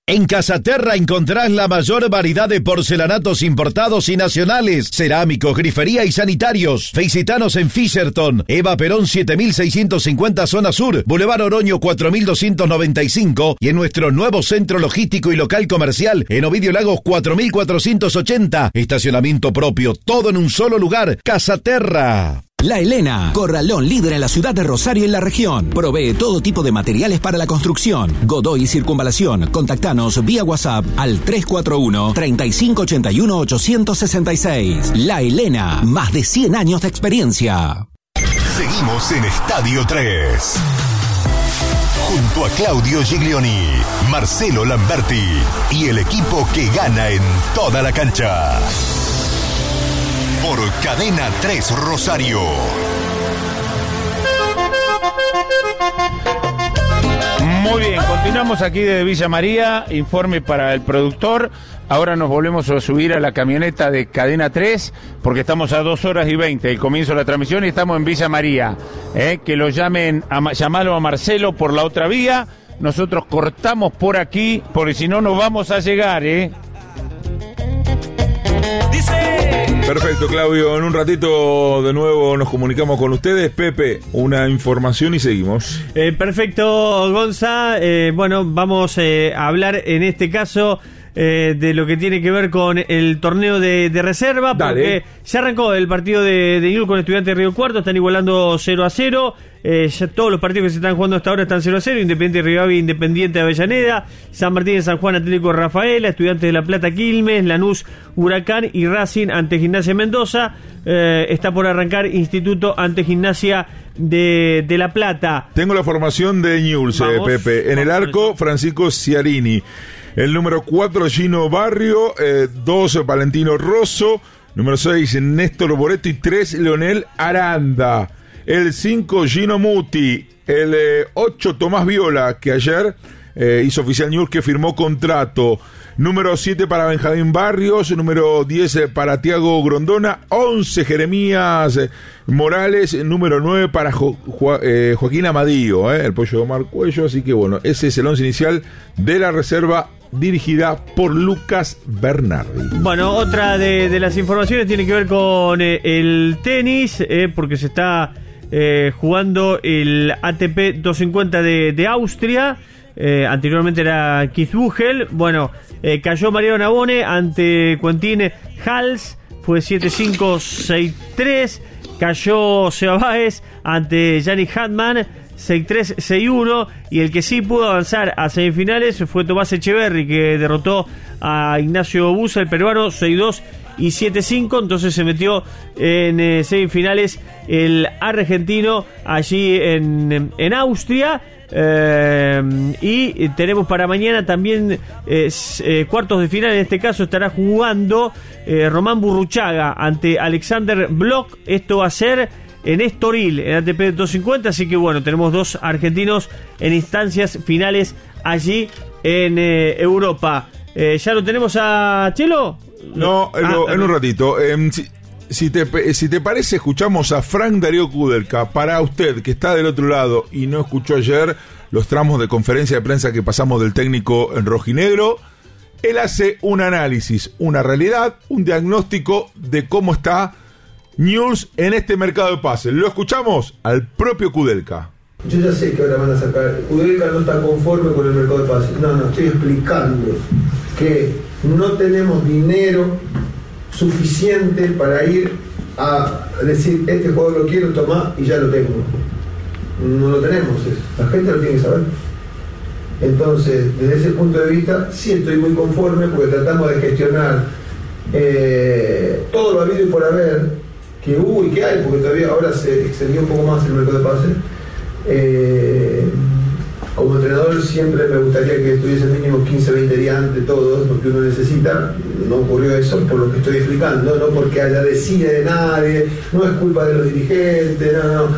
En Casaterra encontrarás la mayor variedad de porcelanatos importados y nacionales, cerámicos, grifería y sanitarios. Visitanos en Fisherton, Eva Perón 7650 Zona Sur, Boulevard Oroño 4295 y en nuestro nuevo centro logístico y local comercial en Ovidio Lagos 4480. Estacionamiento propio, todo en un solo lugar. Casaterra. La Elena, corralón líder en la ciudad de Rosario y en la región. Provee todo tipo de materiales para la construcción. Godoy y Circunvalación. Contactanos vía WhatsApp al 341-3581-866. La Elena, más de 100 años de experiencia. Seguimos en Estadio 3. Junto a Claudio Giglioni, Marcelo Lamberti y el equipo que gana en toda la cancha. Por Cadena 3 Rosario. Muy bien, continuamos aquí desde Villa María, informe para el productor. Ahora nos volvemos a subir a la camioneta de Cadena 3, porque estamos a 2 horas y 20 del comienzo de la transmisión y estamos en Villa María. Que lo llamen, llamalo a Marcelo por la otra vía. Nosotros cortamos por aquí, porque si no, no vamos a llegar, Perfecto, Claudio. En un ratito de nuevo nos comunicamos con ustedes. Pepe, una información y seguimos. Perfecto, Gonza. Bueno, vamos a hablar en este caso de lo que tiene que ver con el torneo de reserva. Dale. Porque ya arrancó el partido de Newell's con Estudiantes de Río Cuarto. Están igualando 0-0. Ya todos los partidos que se están jugando hasta ahora están 0-0. Independiente de Rivadavia, Independiente de Avellaneda, San Martín de San Juan, Atlético de Rafaela, Estudiantes de La Plata, Quilmes, Lanús, Huracán y Racing ante Gimnasia Mendoza. Está por arrancar Instituto ante Gimnasia de La Plata. Tengo la formación de Newell's, Pepe. En el arco, Francisco Ciarini. El número 4, Gino Barrio. 2, Valentino Rosso. Número 6, Néstor Boreto. Y 3, Leonel Aranda. El 5, Gino Muti. El 8, Tomás Viola, que ayer hizo oficial Newell's que firmó contrato. Número 7 para Benjamín Barrios. Número 10 para Tiago Grondona. 11, Jeremías Morales. Número 9 para Joaquín Amadío, el pollo de Omar Cuello. Así que bueno, ese es el 11 inicial de la reserva, dirigida por Lucas Bernardi. Bueno, otra de las informaciones tiene que ver con el tenis, porque se está jugando el ATP 250 de Austria. Anteriormente era Keith Buchel. Bueno, cayó Mariano Navone ante Quentin Hals, fue 7-5, 6-3. Cayó Seba Báez ante Yannick Hadman, 6-3, 6-1, y el que sí pudo avanzar a semifinales fue Tomás Echeverry, que derrotó a Ignacio Busa, el peruano, 6-2 y 7-5, entonces se metió en semifinales el argentino allí en Austria. Y tenemos para mañana también cuartos de final. En este caso estará jugando Román Burruchaga ante Alexander Bloch. Esto va a ser en Estoril, en ATP 250. Así que bueno, tenemos dos argentinos en instancias finales allí en Europa. ¿Ya lo tenemos a Chelo? No, en un ratito. Si te parece, escuchamos a Frank Darío Kudelka. Para usted que está del otro lado y no escuchó ayer los tramos de conferencia de prensa que pasamos del técnico en rojinegro, él hace un análisis, una realidad, un diagnóstico de cómo está Newell's en este mercado de pases. Lo escuchamos al propio Kudelka. Yo ya sé que ahora van a sacar. Kudelka no está conforme con el mercado de pases. No, estoy explicando que no tenemos dinero suficiente para ir a decir, este jugador lo quiero tomar y ya lo tengo. No lo tenemos eso. La gente lo tiene que saber. Entonces, desde ese punto de vista, sí estoy muy conforme porque tratamos de gestionar todo lo habido y por haber que hubo y que hay, porque todavía ahora se extendió un poco más el mercado de pases. Como entrenador siempre me gustaría que estuviese mínimo 15-20 días antes todos, porque uno necesita. No ocurrió eso por lo que estoy explicando, no porque haya decide de nadie, no es culpa de los dirigentes, no.